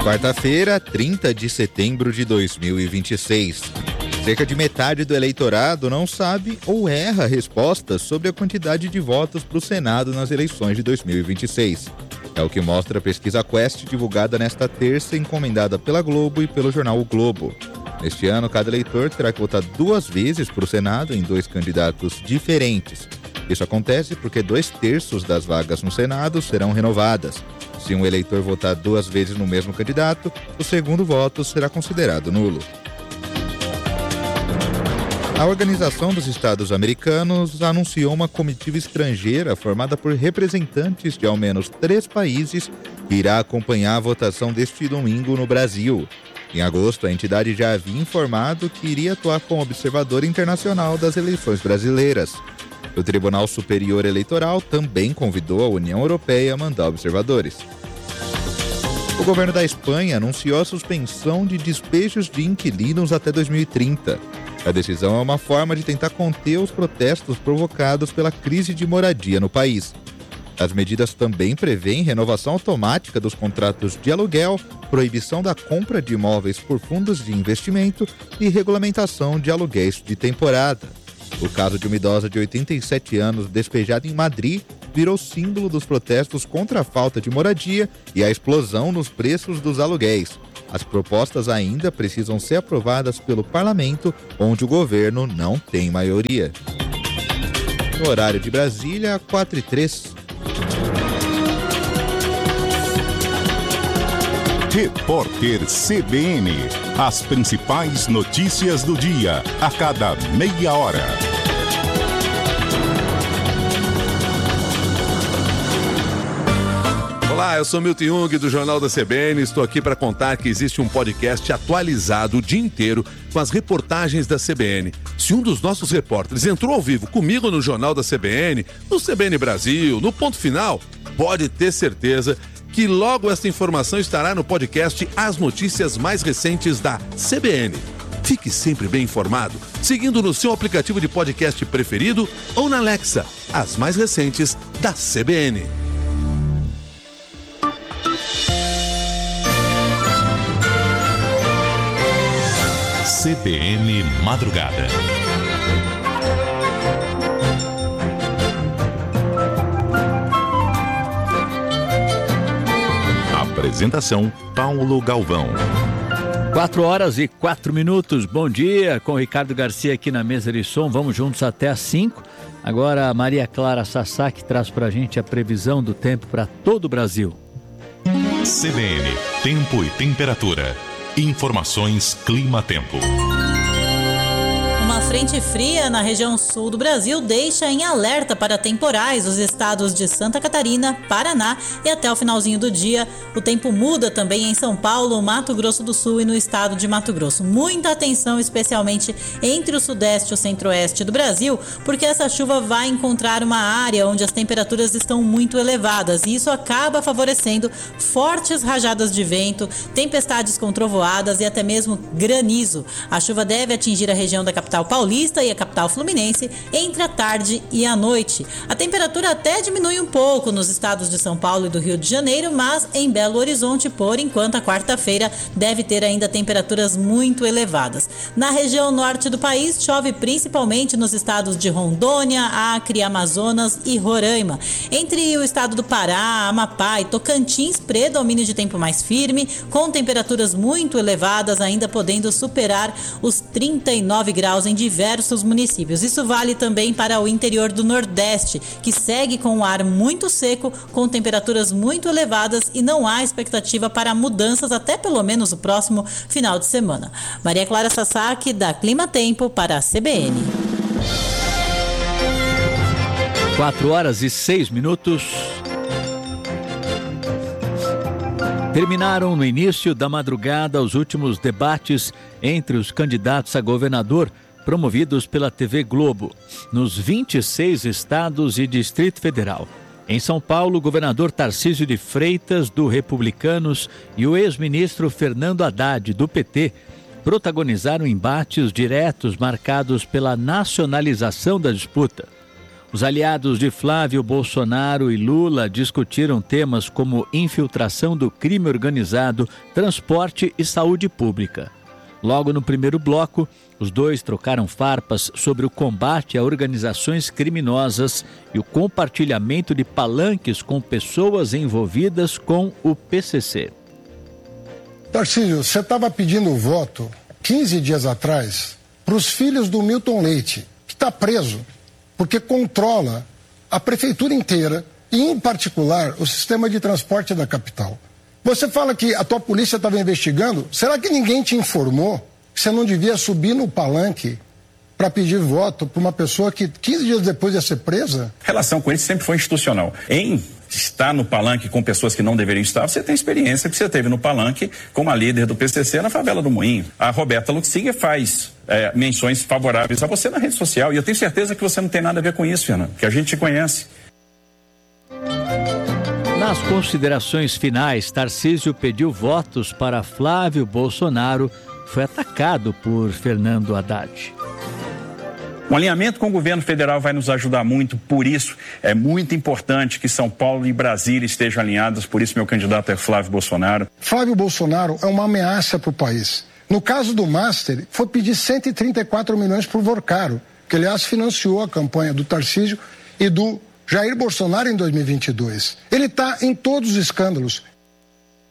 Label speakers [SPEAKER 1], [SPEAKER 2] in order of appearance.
[SPEAKER 1] Quarta-feira, 30 de setembro de 2026. Cerca de metade do eleitorado não sabe ou erra respostas sobre a quantidade de votos para o Senado nas eleições de 2026. É o que mostra a pesquisa Quest divulgada nesta terça, encomendada pela Globo e pelo jornal O Globo. Neste ano, cada eleitor terá que votar 2 vezes para o Senado em 2 candidatos diferentes. Isso acontece porque 2/3 das vagas no Senado serão renovadas. Se um eleitor votar 2 vezes no mesmo candidato, o segundo voto será considerado nulo. A Organização dos Estados Americanos anunciou uma comitiva estrangeira formada por representantes de ao menos 3 países que irá acompanhar a votação deste domingo no Brasil. Em agosto, a entidade já havia informado que iria atuar como observador internacional das eleições brasileiras. O Tribunal Superior Eleitoral também convidou a União Europeia a mandar observadores. O governo da Espanha anunciou a suspensão de despejos de inquilinos até 2030. A decisão é uma forma de tentar conter os protestos provocados pela crise de moradia no país. As medidas também prevêem renovação automática dos contratos de aluguel, proibição da compra de imóveis por fundos de investimento e regulamentação de aluguéis de temporada. O caso de uma idosa de 87 anos despejada em Madrid virou símbolo dos protestos contra a falta de moradia e a explosão nos preços dos aluguéis. As propostas ainda precisam ser aprovadas pelo parlamento, onde o governo não tem maioria. No horário de Brasília, 4h03.
[SPEAKER 2] Repórter CBN. As principais notícias do dia, a cada meia hora.
[SPEAKER 3] Olá, eu sou Milton Jung do Jornal da CBN. Estou aqui para contar que existe um podcast atualizado o dia inteiro com as reportagens da CBN. Se um dos nossos repórteres entrou ao vivo comigo no Jornal da CBN, no CBN Brasil, no Ponto Final, pode ter certeza que logo esta informação estará no podcast As Notícias Mais Recentes da CBN. Fique sempre bem informado, seguindo no seu aplicativo de podcast preferido ou na Alexa, as mais recentes da CBN.
[SPEAKER 2] CBN Madrugada. Apresentação Paulo Galvão.
[SPEAKER 4] 4h04. Bom dia, com o Ricardo Garcia aqui na mesa de som. Vamos juntos até às 5. Agora a Maria Clara Sassá, que traz pra gente a previsão do tempo para todo o Brasil.
[SPEAKER 2] CBN, tempo e temperatura. Informações Clima-Tempo.
[SPEAKER 5] Uma frente fria na região sul do Brasil deixa em alerta para temporais os estados de Santa Catarina, Paraná e até o finalzinho do dia. O tempo muda também em São Paulo, Mato Grosso do Sul e no estado de Mato Grosso. Muita atenção, especialmente entre o sudeste e o centro-oeste do Brasil, porque essa chuva vai encontrar uma área onde as temperaturas estão muito elevadas e isso acaba favorecendo fortes rajadas de vento, tempestades com trovoadas e até mesmo granizo. A chuva deve atingir a região da capital paulista e a capital fluminense entre a tarde e a noite. A temperatura até diminui um pouco nos estados de São Paulo e do Rio de Janeiro, mas em Belo Horizonte, por enquanto, a quarta-feira deve ter ainda temperaturas muito elevadas. Na região norte do país, chove principalmente nos estados de Rondônia, Acre, Amazonas e Roraima. Entre o estado do Pará, Amapá e Tocantins, predomínio de tempo mais firme, com temperaturas muito elevadas, ainda podendo superar os 39 graus em diversos municípios. Isso vale também para o interior do Nordeste, que segue com o ar muito seco, com temperaturas muito elevadas e não há expectativa para mudanças até pelo menos o próximo final de semana. Maria Clara Sassaki, da Clima Tempo, para a CBN.
[SPEAKER 4] 4h06. Terminaram no início da madrugada os últimos debates entre os candidatos a governador promovidos pela TV Globo, nos 26 estados e Distrito Federal. Em São Paulo, o governador Tarcísio de Freitas, do Republicanos, e o ex-ministro Fernando Haddad, do PT, protagonizaram embates diretos marcados pela nacionalização da disputa. Os aliados de Flávio Bolsonaro e Lula discutiram temas como infiltração do crime organizado, transporte e saúde pública. Logo no primeiro bloco, os dois trocaram farpas sobre o combate a organizações criminosas e o compartilhamento de palanques com pessoas envolvidas com o PCC.
[SPEAKER 6] Tarcísio, você estava pedindo voto 15 dias atrás para os filhos do Milton Leite, que está preso, porque controla a prefeitura inteira e, em particular, o sistema de transporte da capital. Você fala que a tua polícia estava investigando, será que ninguém te informou que você não devia subir no palanque para pedir voto para uma pessoa que 15 dias depois ia ser presa?
[SPEAKER 7] A relação com ele sempre foi institucional. Em estar no palanque com pessoas que não deveriam estar, você tem experiência que você teve no palanque como a líder do PCC na favela do Moinho. A Roberta Luxinger faz menções favoráveis a você na rede social e eu tenho certeza que você não tem nada a ver com isso, Fernando, que a gente te conhece.
[SPEAKER 4] Nas considerações finais, Tarcísio pediu votos para Flávio Bolsonaro, foi atacado por Fernando Haddad.
[SPEAKER 7] O alinhamento com o governo federal vai nos ajudar muito, por isso é muito importante que São Paulo e Brasília estejam alinhadas, por isso meu candidato é Flávio Bolsonaro.
[SPEAKER 6] Flávio Bolsonaro é uma ameaça para o país. No caso do Master, foi pedir 134 milhões para o Vorcaro, que aliás financiou a campanha do Tarcísio e do Jair Bolsonaro em 2022. Ele está em todos os escândalos.